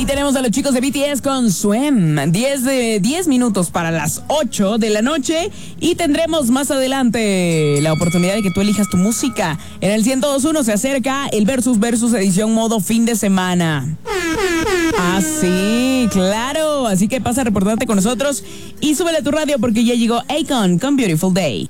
tenemos a los chicos de BTS con Swim. 10 minutos para las 8 de la noche. Y tendremos más adelante la oportunidad de que tú elijas tu música. En el 102.1 se acerca el Versus edición modo fin de semana. Ah, sí, claro. Así que pasa a reportarte con nosotros y súbele a tu radio porque ya llegó Akon con Beautiful Day.